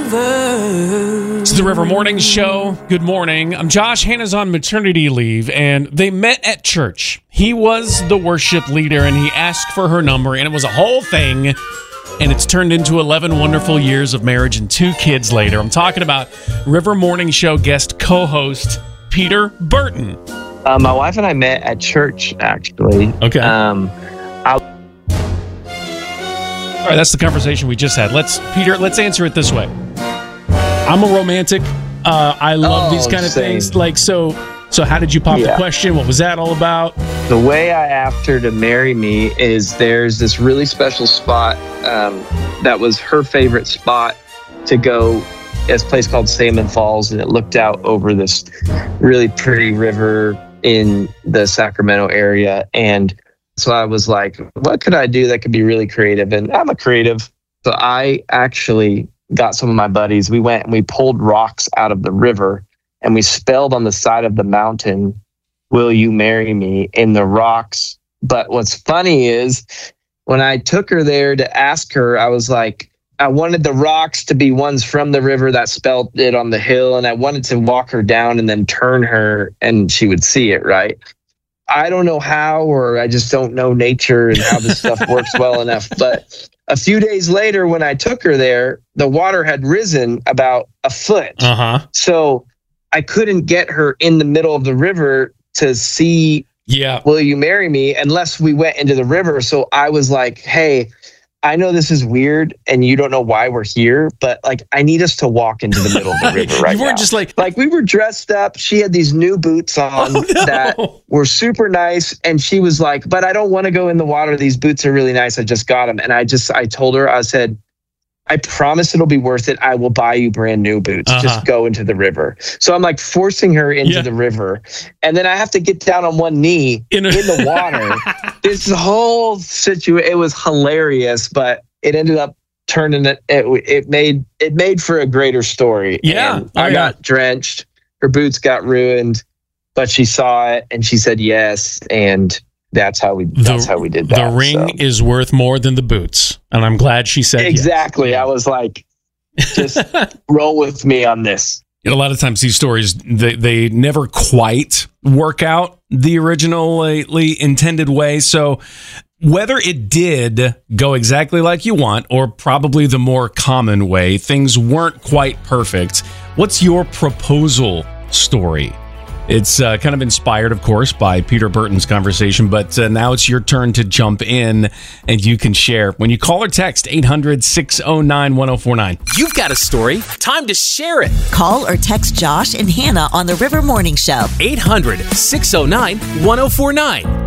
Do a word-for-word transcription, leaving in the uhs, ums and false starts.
river. It's the River Morning Show. Good morning. I'm Josh. Hannah's on maternity leave, and they met at church. He was the worship leader, and he asked for her number, and it was a whole thing. And it's turned into eleven wonderful years of marriage and two kids later. I'm talking about River Morning Show guest co-host Peter Burton. Uh, my wife and I met at church, actually. Okay. Um, I- All right, that's the conversation we just had. Let's, Peter, let's answer it this way. I'm a romantic. Uh, I love Oh, these kind of same. things. Like, so, so how did you pop Yeah. the question? What was that all about? the way I asked her to marry me is there's this really special spot um, that was her favorite spot to go. It's a place called Salmon Falls, and it looked out over this really pretty river in the Sacramento area. And so I was like, what could I do that could be really creative? And I'm a creative. So I actually got some of my buddies. We went and we pulled rocks out of the river and we spelled on the side of the mountain, "Will you marry me?" in the rocks. But what's funny is when I took her there to ask her, I was like, I wanted the rocks to be ones from the river that spelled it on the hill. And I wanted to walk her down and then turn her and she would see it, right? I don't know how, or I just don't know nature and how this stuff works well enough. But a few days later, when I took her there, the water had risen about a foot. Uh-huh. So I couldn't get her in the middle of the river to see, Yeah. "Will you marry me?" unless we went into the river. So I was like, hey, I know this is weird and you don't know why we're here, but like, I need us to walk into the middle of the river right You weren't now. just like, Like we were dressed up. She had these new boots on Oh, no. that were super nice. And she was like, but I don't want to go in the water. These boots are really nice. I just got them. And I just, I told her, I said, I promise it'll be worth it. I will buy you brand new boots. Uh-huh. Just go into the river. So I'm like forcing her into Yeah. the river. And then I have to get down on one knee In in, a- the water. This whole situation, it was hilarious, but it ended up turning it, it, it made, it made for a greater story. Yeah. And Oh, I yeah. got drenched. Her boots got ruined, but she saw it and she said yes. And that's how we, that's The- how we did that. the ring so. is worth more than the boots. And I'm glad she said yes. Exactly. I was like, just roll with me on this. A lot of times these stories, they, they never quite work out the originally intended way. So whether it did go exactly like you want or probably the more common way, things weren't quite perfect. What's your proposal story? It's uh, kind of inspired, of course, by Peter Burton's conversation, but uh, now it's your turn to jump in and you can share. When you call or text eight hundred, six oh nine, one oh four nine. You've got a story. Time to share it. Call or text Josh and Hannah on the River Morning Show. eight hundred, six oh nine, one oh four nine.